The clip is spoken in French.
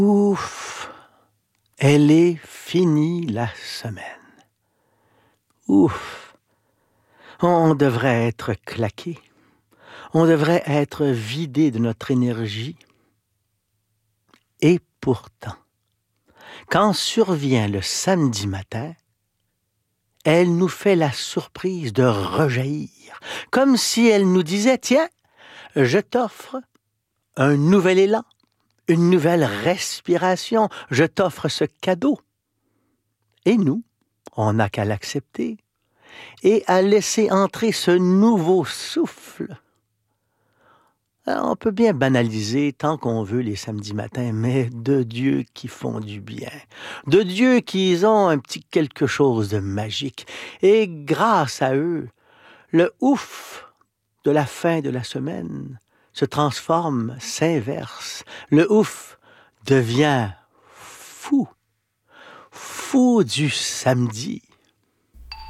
Ouf, elle est finie la semaine. Ouf, on devrait être claqué. On devrait être vidé de notre énergie. Et pourtant, quand survient le samedi matin, elle nous fait la surprise de rejaillir, comme si elle nous disait « Tiens, je t'offre un nouvel élan, une nouvelle respiration, je t'offre ce cadeau. » Et nous, on n'a qu'à l'accepter et à laisser entrer ce nouveau souffle. On peut bien banaliser tant qu'on veut les samedis matins, mais de Dieu qui font du bien, de Dieu qui ont un petit quelque chose de magique. Et grâce à eux, le ouf de la fin de la semaine se transforme, s'inverse. Le ouf devient fou, fou du samedi.